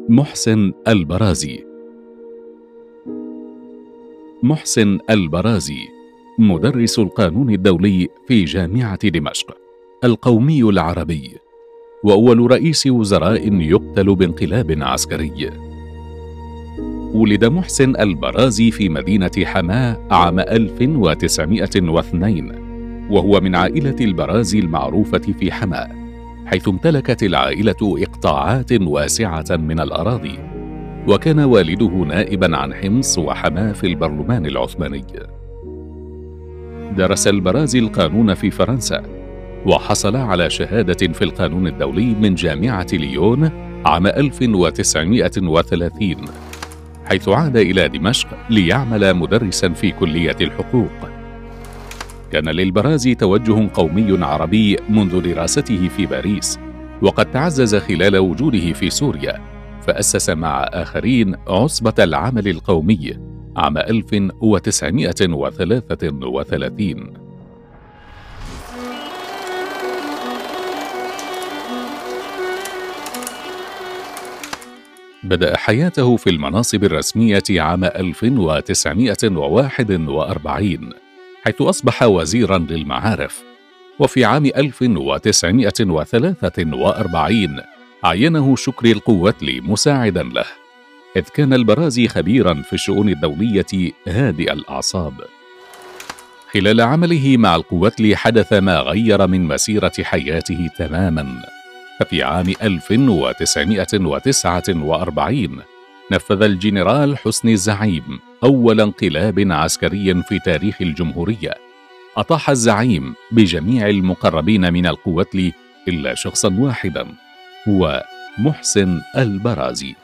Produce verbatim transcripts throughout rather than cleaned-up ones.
محسن البرازي. محسن البرازي مدرس القانون الدولي في جامعة دمشق، القومي العربي، وأول رئيس وزراء يقتل بانقلاب عسكري. ولد محسن البرازي في مدينة حماة عام ألف وتسعمائة واثنين، وهو من عائلة البرازي المعروفة في حماة، حيث امتلكت العائلة إقطاعات واسعة من الأراضي، وكان والده نائبا عن حمص وحماة في البرلمان العثماني. درس البرازي القانون في فرنسا، وحصل على شهادة في القانون الدولي من جامعة ليون عام ألف وتسعمائة وثلاثين، حيث عاد إلى دمشق ليعمل مدرسا في كلية الحقوق. كان للبرازي توجه قومي عربي منذ دراسته في باريس، وقد تعزز خلال وجوده في سوريا، فأسس مع آخرين عصبة العمل القومي عام ألف وتسعمائة وثلاثة وثلاثين. بدأ حياته في المناصب الرسمية عام ألف وتسعمائة وواحد وأربعين، حيث أصبح وزيرا للمعارف، وفي عام ألف وتسعمائة وثلاثة وأربعين عينه شكري القوتلي مساعدا له، إذ كان البرازي خبيرا في الشؤون الدولية هادئ الأعصاب. خلال عمله مع القوتلي حدث ما غير من مسيرة حياته تماما، ففي عام ألف وتسعمائة وتسعة وأربعين نفذ الجنرال حسني الزعيم أول انقلاب عسكري في تاريخ الجمهورية، أطاح الزعيم بجميع المقربين من القوتلي إلا شخصا واحدا، هو محسن البرازي.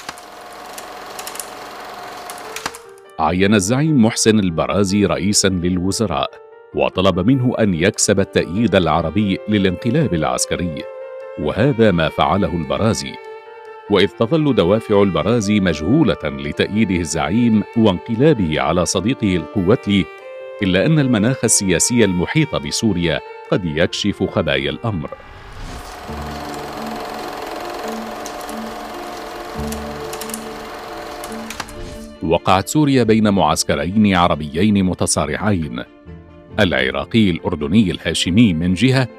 عين الزعيم محسن البرازي رئيسا للوزراء، وطلب منه أن يكسب التأييد العربي للانقلاب العسكري، وهذا ما فعله البرازي. وإذ تظل دوافع البرازي مجهولة لتأييده الزعيم وانقلابه على صديقه القوتلي، إلا أن المناخ السياسي المحيط بسوريا قد يكشف خبايا الأمر. وقعت سوريا بين معسكرين عربيين متصارعين، العراقي الأردني الهاشمي من جهة،